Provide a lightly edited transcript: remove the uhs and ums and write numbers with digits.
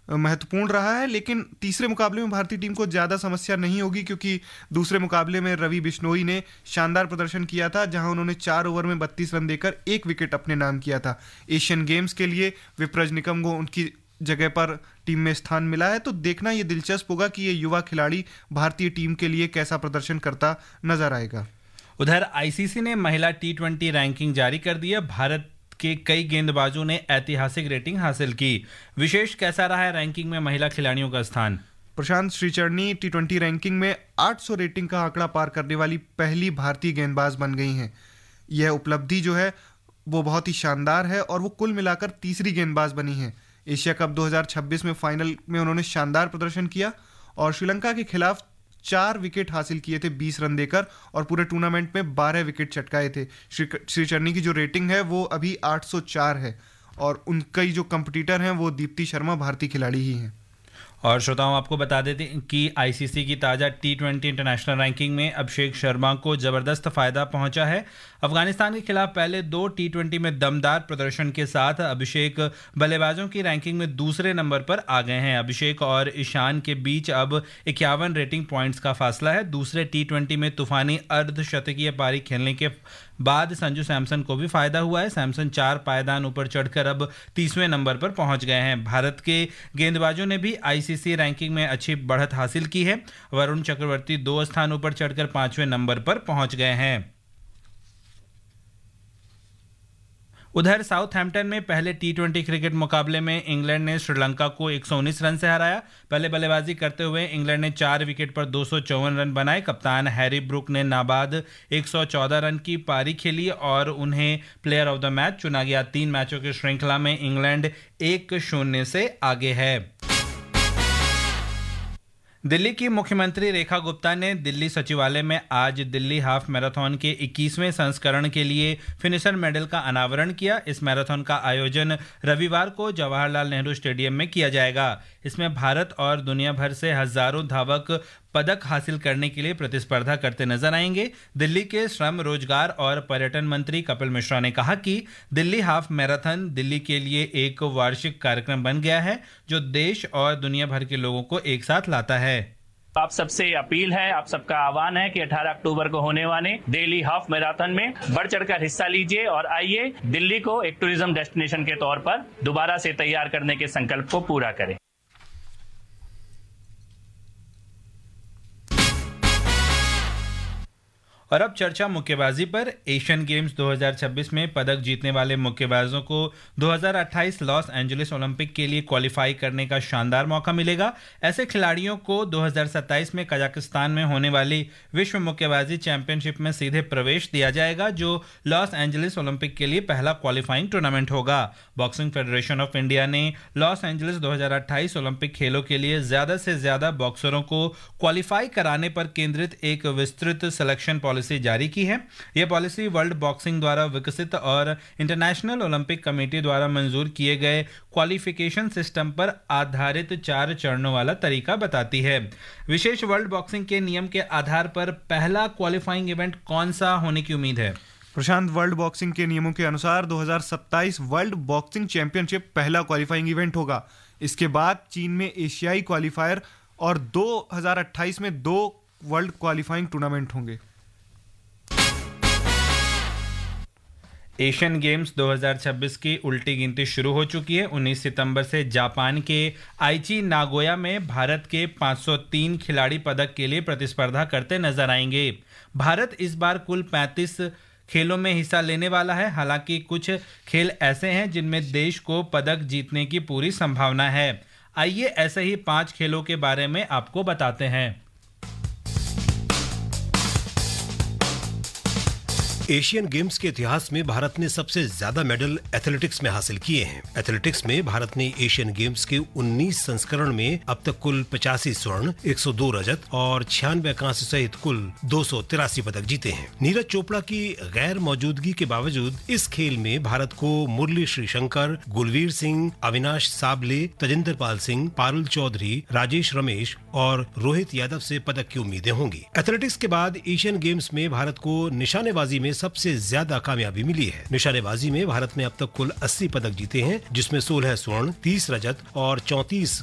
महत्वपूर्ण रहा है, लेकिन तीसरे मुकाबले में भारतीय टीम को ज़्यादा समस्या नहीं होगी, क्योंकि दूसरे मुकाबले में रवि बिश्नोई ने शानदार प्रदर्शन किया था, जहां उन्होंने 4 ओवर में 32 रन देकर 1 विकेट अपने नाम किया था। एशियन गेम्स के लिए विप्रज निकम को उनकी जगह पर टीम में स्थान मिला है, तो देखना ये दिलचस्प होगा कि ये युवा खिलाड़ी भारतीय टीम के लिए कैसा प्रदर्शन करता नजर आएगा। उधर आईसीसी ने महिला टी20 रैंकिंग जारी कर दी है। भारत के कई गेंदबाजों ने ऐतिहासिक रेटिंग हासिल की। विशेष कैसा रहा है रैंकिंग में महिला खिलाड़ियों का स्थान? प्रशांत श्रीचरणी टी20 रैंकिंग में 800 रेटिंग का आंकड़ा पार करने वाली पहली भारतीय गेंदबाज बन गई हैं। यह उपलब्धि जो है वो बहुत ही शानदार है और वो कुल मिलाकर तीसरी गेंदबाज बनी है। एशिया कप 2026 में फाइनल में उन्होंने शानदार प्रदर्शन किया और श्रीलंका के खिलाफ 4 विकेट हासिल किए थे 20 रन देकर, और पूरे टूर्नामेंट में 12 विकेट चटकाए थे। श्रीचरणी की जो रेटिंग है वो अभी 804 है और उनके जो कंपटीटर हैं वो दीप्ति शर्मा भारतीय खिलाड़ी ही हैं। और श्रोताओं, आपको बता देते हैं कि आईसीसी की ताज़ा टी20 इंटरनेशनल रैंकिंग में अभिषेक शर्मा को ज़बरदस्त फ़ायदा पहुंचा है। अफगानिस्तान के खिलाफ पहले 2 टी20 में दमदार प्रदर्शन के साथ अभिषेक बल्लेबाजों की रैंकिंग में दूसरे नंबर पर आ गए हैं। अभिषेक और ईशान के बीच अब 51 रेटिंग पॉइंट्स का फासला है। दूसरे टी20 में तूफानी अर्धशतकीय पारी खेलने के बाद संजू सैमसन को भी फायदा हुआ है। सैमसन 4 पायदान ऊपर चढ़कर अब 30वें नंबर पर पहुंच गए हैं। भारत के गेंदबाजों ने भी आईसीसी रैंकिंग में अच्छी बढ़त हासिल की है। वरुण चक्रवर्ती 2 स्थान ऊपर चढ़कर 5वें नंबर पर पहुंच गए हैं। उधर साउथहैम्पटन में पहले टी20 क्रिकेट मुकाबले में इंग्लैंड ने श्रीलंका को 119 रन से हराया। पहले बल्लेबाजी करते हुए इंग्लैंड ने 4 विकेट पर 254 रन बनाए। कप्तान हैरी ब्रूक ने नाबाद 114 रन की पारी खेली और उन्हें प्लेयर ऑफ द मैच चुना गया। 3 मैचों की श्रृंखला में इंग्लैंड 1-0 से आगे है। दिल्ली की मुख्यमंत्री रेखा गुप्ता ने दिल्ली सचिवालय में आज दिल्ली हाफ मैराथन के 21वें संस्करण के लिए फिनिशर मेडल का अनावरण किया। इस मैराथन का आयोजन रविवार को जवाहरलाल नेहरू स्टेडियम में किया जाएगा। इसमें भारत और दुनिया भर से हजारों धावक पदक हासिल करने के लिए प्रतिस्पर्धा करते नजर आएंगे। दिल्ली के श्रम, रोजगार और पर्यटन मंत्री कपिल मिश्रा ने कहा कि दिल्ली हाफ मैराथन दिल्ली के लिए एक वार्षिक कार्यक्रम बन गया है जो देश और दुनिया भर के लोगों को एक साथ लाता है। आप सबसे अपील है, आप सबका आह्वान है कि 18 अक्टूबर को होने वाले दिल्ली हाफ मैराथन में बढ़ चढ़कर हिस्सा लीजिए और आइए दिल्ली को एक टूरिज्म डेस्टिनेशन के तौर पर दोबारा से तैयार करने के संकल्प को पूरा करें। और अब चर्चा मुक्केबाजी पर। एशियन गेम्स 2026 में पदक जीतने वाले मुक्केबाजों को 2028 लॉस एंजलिस ओलंपिक के लिए क्वालिफाई करने का शानदार मौका मिलेगा। ऐसे खिलाड़ियों को 2027 में कजाकिस्तान में होने वाली विश्व मुक्केबाजी चैंपियनशिप में सीधे प्रवेश दिया जाएगा, जो लॉस एंजलिस ओलंपिक के लिए पहला क्वालिफाइंग टूर्नामेंट होगा। बॉक्सिंग फेडरेशन ऑफ इंडिया ने लॉस एंजलिस 2028 ओलंपिक खेलों के लिए ज्यादा से ज्यादा बॉक्सरों को क्वालिफाई कराने पर केंद्रित एक विस्तृत सिलेक्शन पॉलिसी जारी की है। यह पॉलिसी वर्ल्ड बॉक्सिंग द्वारा विकसित और इंटरनेशनल ओलंपिक कमेटी द्वारा मंजूर किए गए क्वालिफिकेशन सिस्टम पर आधारित 4 चरणों वाला तरीका बताती है। विशेष वर्ल्ड बॉक्सिंग के नियम के आधार पर पहला क्वालिफाइंग इवेंट कौन सा होने की उम्मीद है? प्रशांत, वर्ल्ड बॉक्सिंग के नियमों के अनुसार 2027 वर्ल्ड बॉक्सिंग चैंपियनशिप पहला क्वालिफाइंग इवेंट होगा। इसके बाद चीन में एशियाई क्वालिफायर और 2028 में 2 वर्ल्ड क्वालिफाइंग टूर्नामेंट होंगे। एशियन गेम्स 2026 की उल्टी गिनती शुरू हो चुकी है। 19 सितंबर से जापान के आइची नागोया में भारत के 503 खिलाड़ी पदक के लिए प्रतिस्पर्धा करते नजर आएंगे। भारत इस बार कुल 35 खेलों में हिस्सा लेने वाला है। हालांकि कुछ खेल ऐसे हैं जिनमें देश को पदक जीतने की पूरी संभावना है। आइए ऐसे ही 5 खेलों के बारे में आपको बताते हैं। एशियन गेम्स के इतिहास में भारत ने सबसे ज्यादा मेडल एथलेटिक्स में हासिल किए हैं। एथलेटिक्स में भारत ने एशियन गेम्स के 19 संस्करण में अब तक कुल 85 स्वर्ण, 102 रजत और 96 कांस्य सहित कुल 283 पदक जीते हैं। नीरज चोपड़ा की गैर मौजूदगी के बावजूद इस खेल में भारत को मुरली श्रीशंकर, गुलवीर सिंह, अविनाश साबले, तजिंदर पाल सिंह, पारुल चौधरी, राजेश रमेश और रोहित यादव से पदक की उम्मीदें होंगी। एथलेटिक्स के बाद एशियन गेम्स में भारत को निशानेबाजी में सबसे ज्यादा कामयाबी मिली है। निशानेबाजी में भारत ने अब तक कुल 80 पदक जीते हैं, जिसमें 16 स्वर्ण, 30 रजत और 34